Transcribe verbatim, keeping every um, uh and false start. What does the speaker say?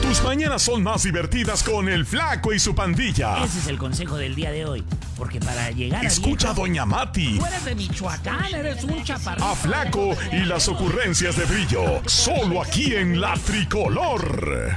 Tus mañanas son más divertidas con el Flaco y su pandilla. Ese es el consejo del día de hoy. Porque para llegar a Escucha a viejo, Doña Mati, tú eres de Michoacán, eres un chaparrito. a Flaco y las ocurrencias de Brillo. Solo aquí en La Tricolor.